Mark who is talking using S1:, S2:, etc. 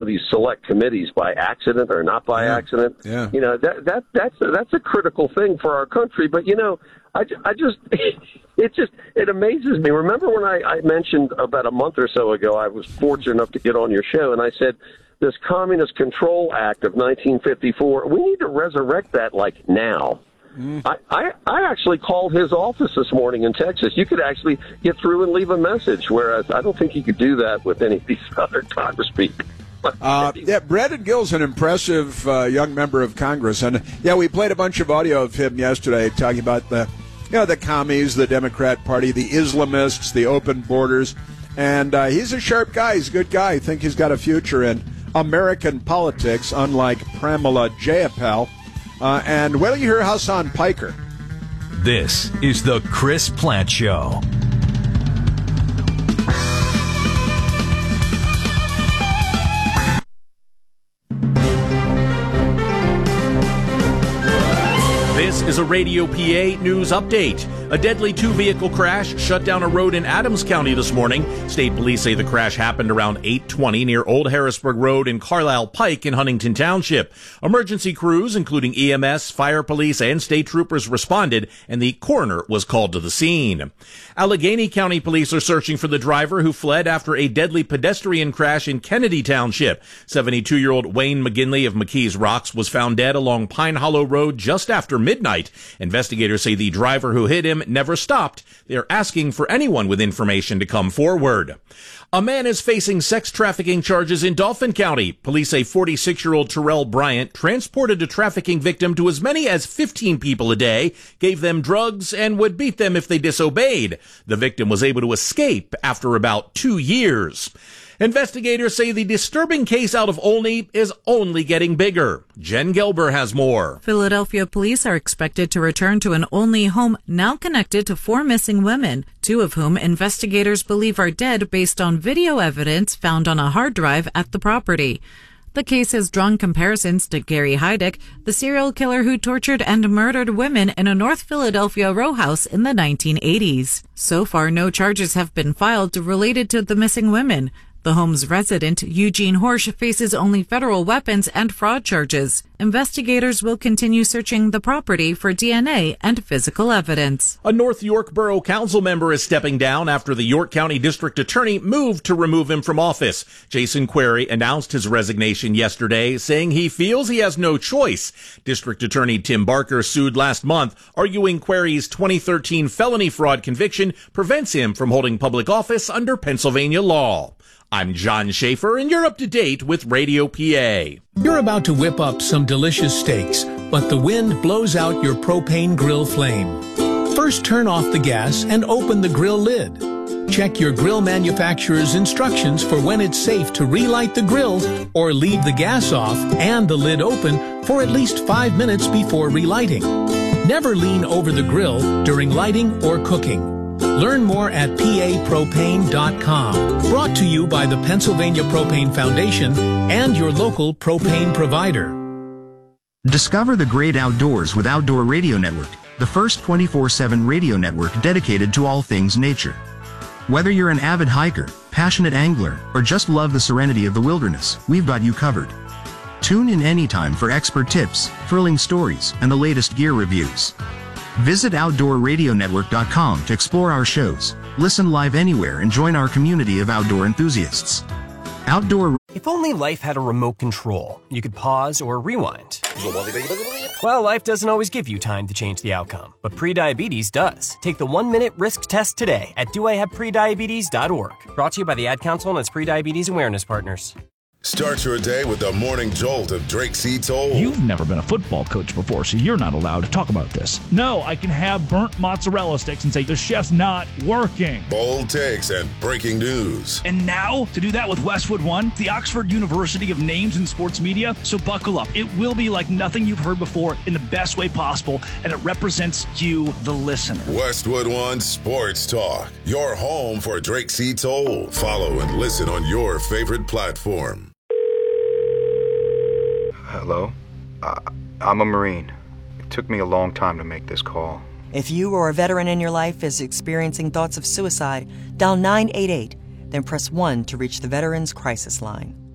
S1: these select committees by accident or not by accident.
S2: Yeah.
S1: You know, that's a critical thing for our country. But, you know, I just it amazes me. Remember when I mentioned about a month or so ago, I was fortunate enough to get on your show, and I said, this Communist Control Act of 1954, we need to resurrect that like now. I actually called his office this morning in Texas. You could actually get through and leave a message, whereas I don't think you could do that with any of these other Congress people.
S2: Brandon Gill's an impressive young member of Congress, and we played a bunch of audio of him yesterday talking about the commies, the Democrat Party, the Islamists, the open borders, and he's a sharp guy. He's a good guy. I think he's got a future in American politics, unlike Pramila Jayapal. And wait till you hear Hassan Piker.
S3: This is the Chris Plante Show. This is a Radio PA news update. A deadly two-vehicle crash shut down a road in Adams County this morning. State police say the crash happened around 8:20 near Old Harrisburg Road and Carlisle Pike in Huntington Township. Emergency crews, including EMS, fire police, and state troopers responded, and the coroner was called to the scene. Allegheny County police are searching for the driver who fled after a deadly pedestrian crash in Kennedy Township. 72-year-old Wayne McGinley of McKees Rocks was found dead along Pine Hollow Road just after midnight. Investigators say the driver who hit him never stopped. They are asking for anyone with information to come forward. A man is facing sex trafficking charges in Dauphin County. Police say 46-year-old Terrell Bryant transported a trafficking victim to as many as 15 people a day, gave them drugs, and would beat them if they disobeyed. The victim was able to escape after about 2 years. Investigators say the disturbing case out of Olney is only getting bigger. Jen Gelber has more.
S4: Philadelphia police are expected to return to an Olney home now connected to 4 missing women, 2 of whom investigators believe are dead based on video evidence found on a hard drive at the property. The case has drawn comparisons to Gary Heidick, the serial killer who tortured and murdered women in a North Philadelphia row house in the 1980s. So far, no charges have been filed related to the missing women. The home's resident, Eugene Horsch, faces only federal weapons and fraud charges. Investigators will continue searching the property for DNA and physical evidence.
S3: A North York Borough Council member is stepping down after the York County District Attorney moved to remove him from office. Jason Query announced his resignation yesterday, saying he feels he has no choice. District Attorney Tim Barker sued last month, arguing Query's 2013 felony fraud conviction prevents him from holding public office under Pennsylvania law. I'm John Schaefer, and you're up to date with Radio PA.
S5: You're about to whip up some delicious steaks, but the wind blows out your propane grill flame. First, turn off the gas and open the grill lid. Check your grill manufacturer's instructions for when it's safe to relight the grill or leave the gas off and the lid open for at least 5 minutes before relighting. Never lean over the grill during lighting or cooking. Learn more at papropane.com. Brought to you by the Pennsylvania Propane Foundation and your local propane provider.
S6: Discover the great outdoors with Outdoor Radio Network, the first 24/7 radio network dedicated to all things nature. Whether you're an avid hiker, passionate angler, or just love the serenity of the wilderness, we've got you covered. Tune in anytime for expert tips, thrilling stories, and the latest gear reviews. Visit OutdoorRadioNetwork.com to explore our shows, listen live anywhere, and join our community of outdoor enthusiasts.
S7: If only life had a remote control, you could pause or rewind. Well, life doesn't always give you time to change the outcome, but prediabetes does. Take the 1-minute risk test today at doihaveprediabetes.org. Brought to you by the Ad Council and its prediabetes awareness partners.
S8: Start your day with the morning jolt of Drake C. Toll.
S9: You've never been a football coach before, so you're not allowed to talk about this. No, I can have burnt mozzarella sticks and say the chef's not working.
S8: Bold takes and breaking news.
S9: And now, to do that with Westwood One, the Oxford University of names in sports media, so buckle up. It will be like nothing you've heard before in the best way possible, and it represents you, the listener.
S8: Westwood One Sports Talk, your home for Drake C. Toll. Follow and listen on your favorite platform.
S10: Hello? I'm a Marine. It took me a long time to make this call.
S11: If you or a veteran in your life is experiencing thoughts of suicide, dial 988, then press 1 to reach the Veterans Crisis Line.